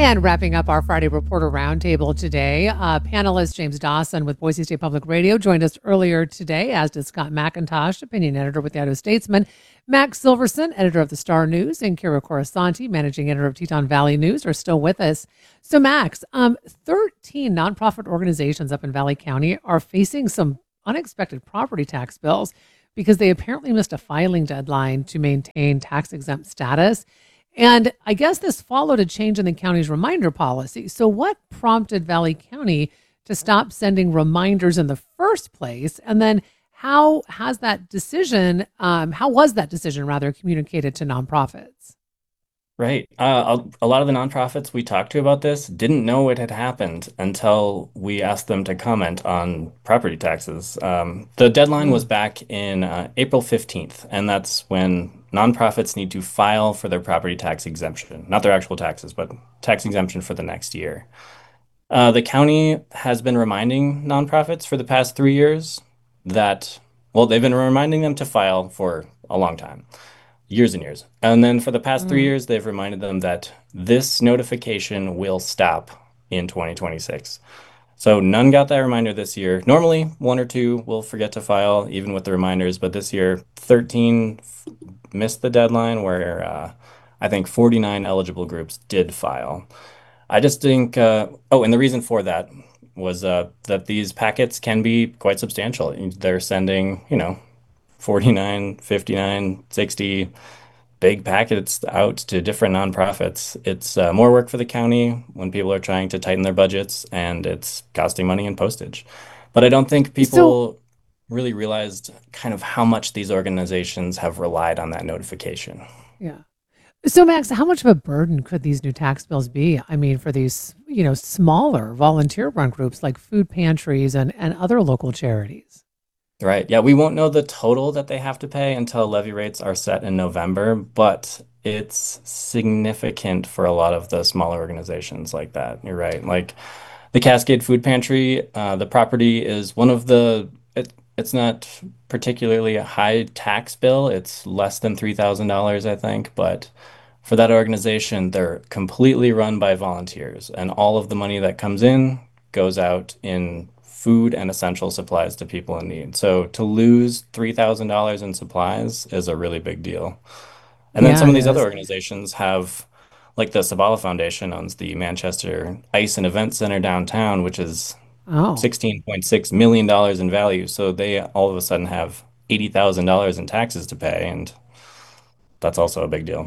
And wrapping up our Friday Reporter Roundtable today, panelist James Dawson with Boise State Public Radio joined us earlier today, as did Scott McIntosh, opinion editor with the Idaho Statesman, Max Silverson, editor of the Star News, and Kira Corasanti, managing editor of Teton Valley News, are still with us. So, Max, 13 nonprofit organizations up in Valley County are facing some unexpected property tax bills because they apparently missed a filing deadline to maintain tax exempt status. And I guess this followed a change in the county's reminder policy. So, what prompted Valley County to stop sending reminders in the first place? And then, how was that decision rather communicated to nonprofits? Right. A lot of the nonprofits we talked to about this didn't know it had happened until we asked them to comment on property taxes. The deadline was Mm. back in April 15th, and that's when nonprofits need to file for their property tax exemption, not their actual taxes, but tax exemption for the next year. The county has been reminding nonprofits for the past 3 years that, well, they've been reminding them to file for a long time, years and years. And then for the past three Mm. years, they've reminded them that this notification will stop in 2026. So none got that reminder this year. Normally, one or two will forget to file, even with the reminders, but this year, 13 missed the deadline where I think 49 eligible groups did file. I just think, and the reason for that was that these packets can be quite substantial. They're sending, 49, 59, 60 big packets out to different nonprofits. It's more work for the county when people are trying to tighten their budgets, and it's costing money in postage. But I don't think So, people really realized kind of how much these organizations have relied on that notification. yeah. So, Max, how much of a burden could these new tax bills be? I mean, for these, smaller volunteer run groups like food pantries and other local charities? Right. Yeah, we won't know the total that they have to pay until levy rates are set in November, but it's significant for a lot of the smaller organizations like that. You're right. Like the Cascade Food Pantry, the property is one of it's not particularly a high tax bill. It's less than $3,000, I think, but for that organization, they're completely run by volunteers, and all of the money that comes in goes out in food and essential supplies to people in need. So to lose $3,000 in supplies is a really big deal. And then Yeah, some of it these other is. organizations have, like the Sabala Foundation owns the Manchester Ice and Event Center downtown, which is Oh. $16.6 million in value. So they all of a sudden have $80,000 in taxes to pay, and that's also a big deal.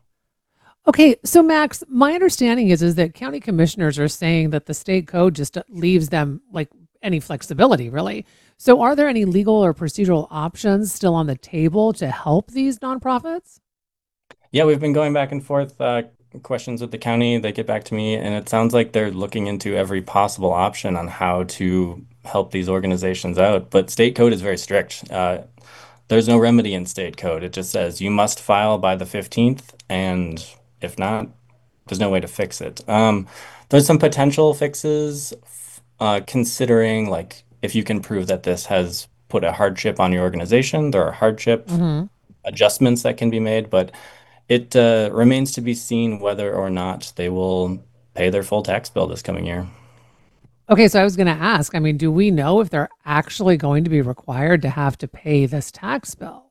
Okay, so Max, my understanding is that county commissioners are saying that the state code just leaves them like any flexibility, really. So are there any legal or procedural options still on the table to help these nonprofits? Yeah, we've been going back and forth questions with the county. They get back to me, and it sounds like they're looking into every possible option on how to help these organizations out. But state code is very strict. There's no remedy in state code. It just says you must file by the 15th, and if not, there's no way to fix it. There's some potential fixes, considering like if you can prove that this has put a hardship on your organization, there are hardship Hmm. adjustments that can be made, but it remains to be seen whether or not they will pay their full tax bill this coming year. Okay, so I was going to ask, I mean, do we know if they're actually going to be required to have to pay this tax bill?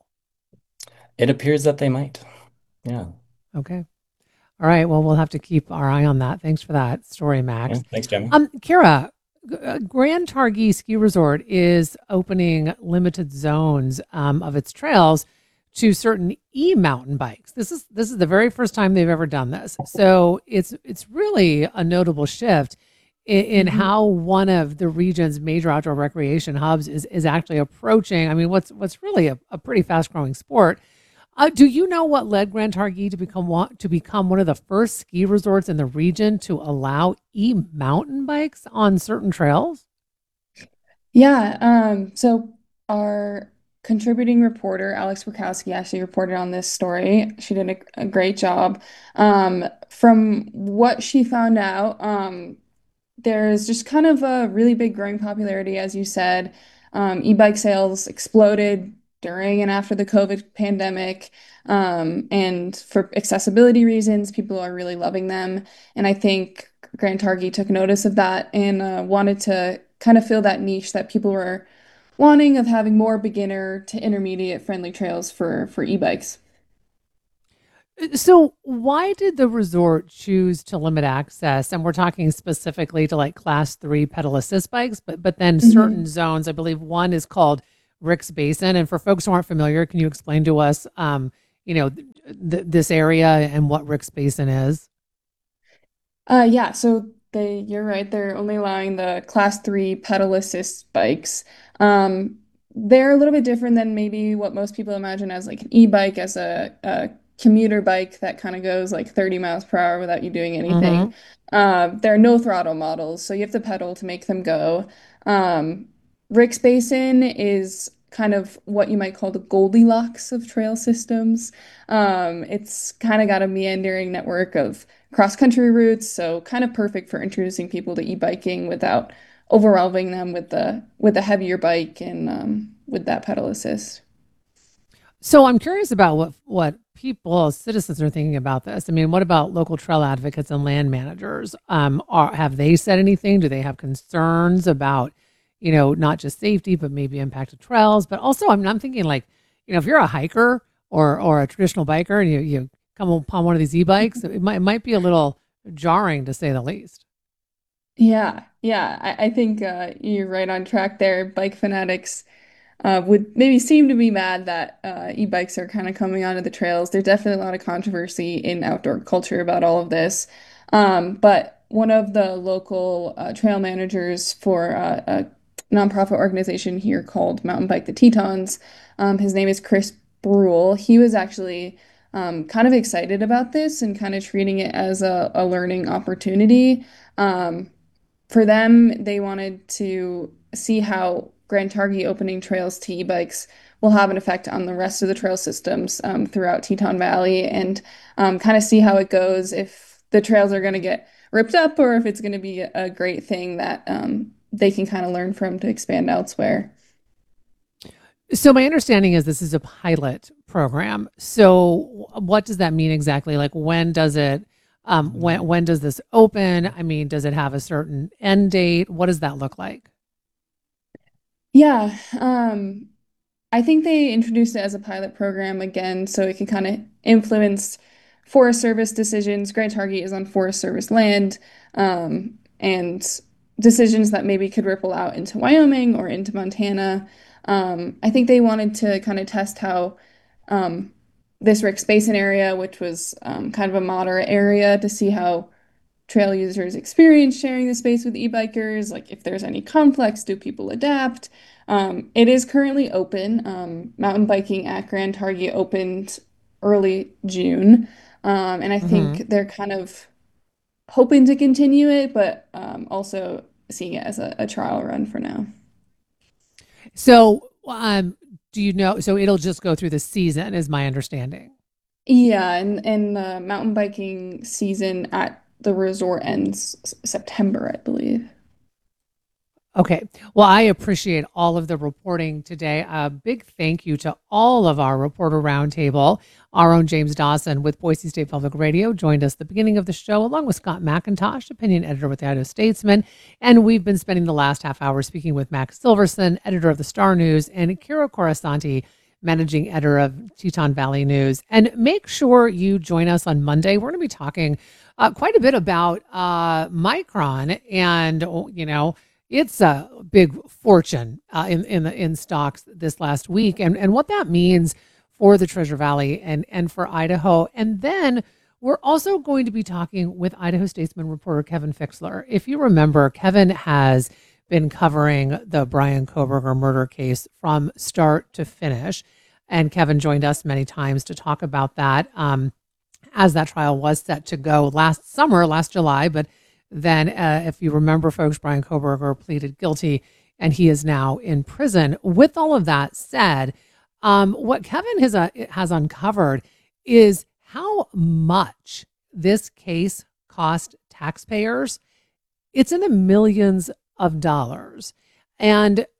It appears that they might. Yeah. Okay. All right. Well, we'll have to keep our eye on that. Thanks for that story, Yeah. Max. Thanks, Jamie. Kira, Grand Targhee Ski Resort is opening limited zones of its trails to certain e-mountain bikes. This is the very first time they've ever done this. So it's really a notable shift in Mhm. how one of the region's major outdoor recreation hubs is actually approaching. I mean, what's really a pretty fast growing sport. Do you know what led Grand Targhee to become one of the first ski resorts in the region to allow e-mountain bikes on certain trails? Yeah, so our contributing reporter, Alex Bukowski, actually reported on this story. She did a great job. From what she found out, there's just kind of a really big growing popularity, as you said. E-bike sales exploded during and after the COVID pandemic. And for accessibility reasons, people are really loving them. And I think Grand Targhee took notice of that and wanted to kind of fill that niche that people were wanting of having more beginner to intermediate friendly trails for e-bikes. So, why did the resort choose to limit access? And we're talking specifically to like class three pedal assist bikes, but then certain Mhm. zones. I believe one is called Rick's Basin. And for folks who aren't familiar, can you explain to us, this area and what Rick's Basin is? Yeah, so you're right, they're only allowing the class three pedal assist bikes. Um, they're a little bit different than maybe what most people imagine as like an e-bike as a commuter bike that kind of goes like 30 miles per hour without you doing anything. Hmm. They're no throttle models, so you have to pedal to make them go. Um, Rick's Basin is kind of what you might call the Goldilocks of trail systems. It's kind of got a meandering network of cross-country routes, so kind of perfect for introducing people to e-biking without overwhelming them with the heavier bike and with that pedal assist. So I'm curious about what people, citizens, are thinking about this. I mean, what about local trail advocates and land managers? Have they said anything? Do they have concerns about, not just safety, but maybe impact of trails? But also, I'm thinking like, if you're a hiker or a traditional biker and you come upon one of these e-bikes, it might be a little jarring to say the least. Yeah, I think you're right on track there. Bike fanatics would maybe seem to be mad that e-bikes are kind of coming onto the trails. There's definitely a lot of controversy in outdoor culture about all of this. But one of the local trail managers for a nonprofit organization here called Mountain Bike the Tetons, his name is Chris Brule. He was actually kind of excited about this and kind of treating it as a learning opportunity. Um, for them, they wanted to see how Grand Targhee opening trails to e-bikes will have an effect on the rest of the trail systems throughout Teton Valley and kind of see how it goes, if the trails are going to get ripped up or if it's going to be a great thing that they can kind of learn from to expand elsewhere. So my understanding is this is a pilot program. So what does that mean exactly? Like when does it when does this open? I mean, does it have a certain end date? What does that look like? Yeah, I think they introduced it as a pilot program again, so it can kind of influence Forest Service decisions. Grand Targhee is on Forest Service land, and decisions that maybe could ripple out into Wyoming or into Montana. I think they wanted to kind of test how um, this Rick's Basin area, which was kind of a moderate area, to see how trail users experience sharing the space with e-bikers, like if there's any conflicts, do people adapt? It is currently open. Mountain biking at Grand Targhee opened early June. And I Hmm. think they're kind of hoping to continue it, but also seeing it as a trial run for now. So do you know, so it'll just go through the season is my understanding. Yeah, and the mountain biking season at the resort ends September, I believe. Okay. Well, I appreciate all of the reporting today. A big thank you to all of our reporter roundtable. Our own James Dawson with Boise State Public Radio joined us at the beginning of the show, along with Scott McIntosh, opinion editor with the Idaho Statesman. And we've been spending the last half hour speaking with Max Silverson, editor of the Star News, and Kira Corasanti, managing editor of Teton Valley News. And make sure you join us on Monday. We're going to be talking quite a bit about Micron and, it's a big fortune in stocks this last week, and what that means for the Treasure Valley and for Idaho. And then we're also going to be talking with Idaho Statesman reporter Kevin Fixler. If you remember, Kevin has been covering the Brian Koberger murder case from start to finish, and Kevin joined us many times to talk about that. As that trial was set to go last summer, last July. But then, if you remember, folks, Brian Koberger pleaded guilty and he is now in prison. With all of that said, what Kevin has uncovered is how much this case cost taxpayers. It's in the millions of dollars. And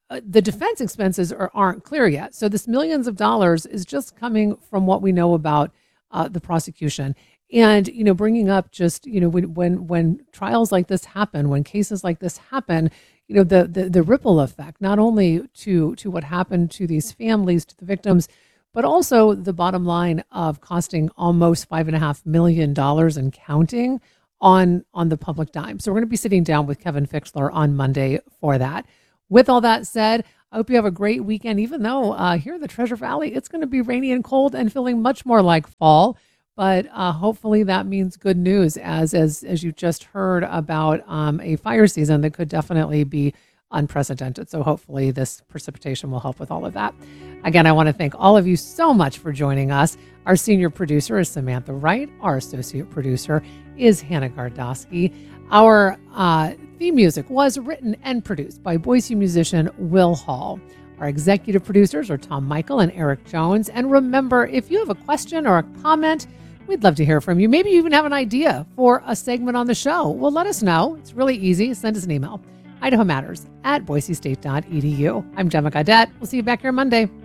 the defense expenses aren't clear yet. So this millions of dollars is just coming from what we know about the prosecution. And, bringing up just, when trials like this happen, when cases like this happen, the ripple effect, not only to what happened to these families, to the victims, but also the bottom line of costing almost $5.5 million and counting on the public dime. So we're going to be sitting down with Kevin Fixler on Monday for that. With all that said, I hope you have a great weekend, even though here in the Treasure Valley, it's going to be rainy and cold and feeling much more like fall. But hopefully that means good news, as you just heard about a fire season that could definitely be unprecedented. So hopefully this precipitation will help with all of that. Again, I want to thank all of you so much for joining us. Our senior producer is Samantha Wright. Our associate producer is Hannah Gardosky. Our theme music was written and produced by Boise musician Will Hall. Our executive producers are Tom Michael and Eric Jones. And remember, if you have a question or a comment, we'd love to hear from you. Maybe you even have an idea for a segment on the show. Well, let us know. It's really easy. Send us an email. IdahoMatters@boisestate.edu. I'm Gemma Gaudette. We'll see you back here Monday.